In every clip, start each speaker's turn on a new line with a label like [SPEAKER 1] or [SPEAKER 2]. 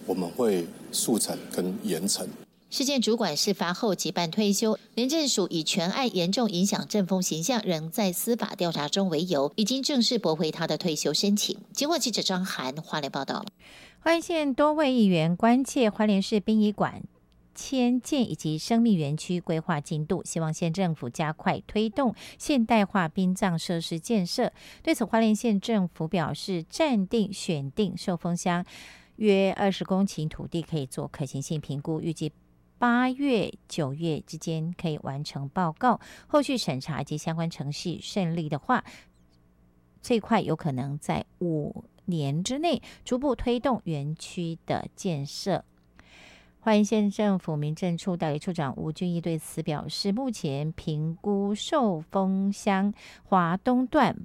[SPEAKER 1] 我们会速成跟严惩。
[SPEAKER 2] 事件主管事发后即办退休，廉政署以全案严重影响政风形象，仍在司法调查中为由，已经正式驳回他的退休申请。经过记者张涵花莲报道。
[SPEAKER 3] 花莲县多位议员关切花莲市殡仪馆迁建以及生命园区规划进度，希望县政府加快推动现代化殡葬设施建设。对此，花莲县政府表示，暂定选定寿丰乡约20公顷土地可以做可行性评估，预计8月、9月之间可以完成报告，后续审查及相关程序顺利的话，最快有可能在5年之内逐步推动园区的建设。花莲县政府民政处代理处长吴俊义对此表示，目前评估寿丰乡华东段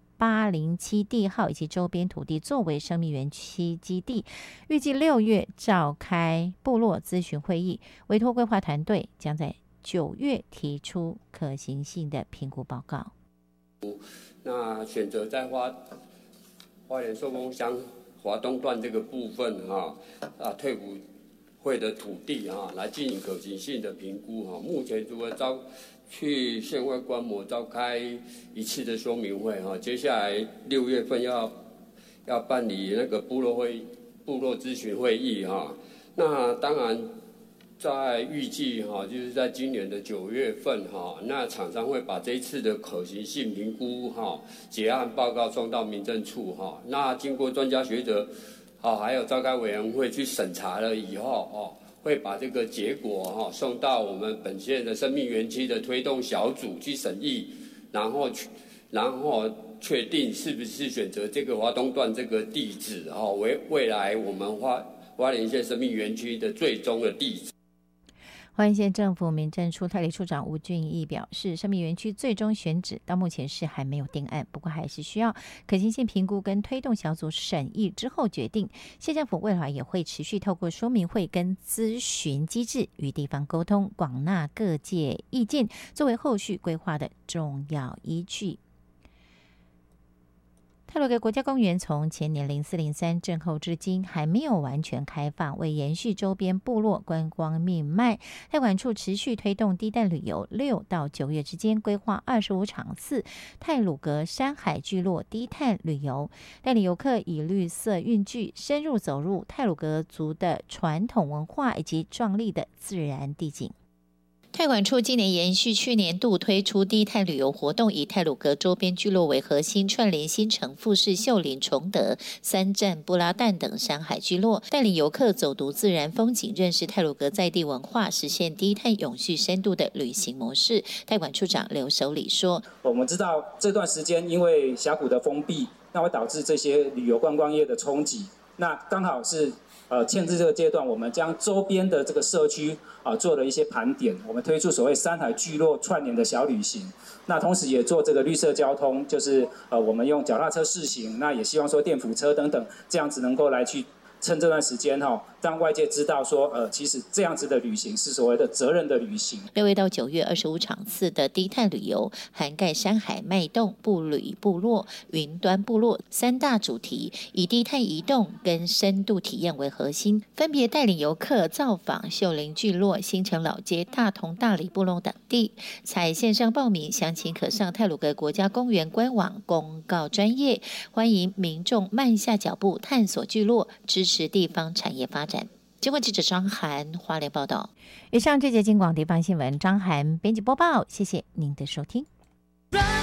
[SPEAKER 3] 807地号以及周边土地作为生命园区基地，预计6月召开部落咨询会议，委托规划团队将在9月提出可行性的评估报告。
[SPEAKER 4] 那选择在花莲寿丰乡华东段这个部分退伍会的土地来进行可行性的评估目前除了去县外观摩召开一次的说明会接下来6月份要办理那个部落咨询会议那当然在预计就是在今年的9月份那厂商会把这一次的可行性评估结案报告送到民政处那经过专家学者还有召开委员会去审查了以后会把这个结果送到我们本县的生命园区的推动小组去审议，然后确定是不是选择这个华东段这个地址为未来我们花莲县生命园区的最终的地址。
[SPEAKER 3] 花莲县政府民政处代理处长吴俊义表示，生命园区最终选址到目前是还没有定案，不过还是需要可行性评估跟推动小组审议之后决定。县政府未来也会持续透过说明会跟咨询机制与地方沟通，广纳各界意见，作为后续规划的重要依据。太鲁阁国家公园从前年04-03震后至今还没有完全开放，为延续周边部落观光命脉，太管处持续推动低碳旅游，6到9月之间规划25场次太鲁阁山海聚落低碳旅游，带领游客以绿色运具深入走入太鲁阁族的传统文化以及壮丽的自然地景。
[SPEAKER 2] 太管处今年延续去年度推出低碳旅游活动，以太鲁阁周边聚落为核心，串联新城、富士、秀林、崇德、三站、布拉旦等山海聚落，带领游客走读自然风景，认识太鲁阁在地文化，实现低碳永续深度的旅行模式。太管处长刘守礼说：“
[SPEAKER 5] 我们知道这段时间因为峡谷的封闭，那会导致这些旅游观光业的冲击。那刚好是限制这个阶段，我们将周边的这个社区做了一些盘点，我们推出所谓山海聚落串联的小旅行，那同时也做这个绿色交通，就是我们用脚踏车试行，那也希望说电扶车等等，这样子能够来去趁这段时间让外界知道说其实这样子的旅行是所谓的责任的旅行。
[SPEAKER 2] 6月到9月25场次的低碳旅游，涵盖山海脉动、步旅部落、云端部落3大主题，以低碳移动跟深度体验为核心，分别带领游客造访秀林聚落、新城老街、大同大里部落等地。采线上报名，详情可上太鲁阁国家公园官网公告专页，欢迎民众慢下脚步探索聚落，支持地方产业发展。经过记者张涵花莲报道。
[SPEAKER 3] 以上这节金广地方新闻，张涵编辑播报，谢谢您的收听。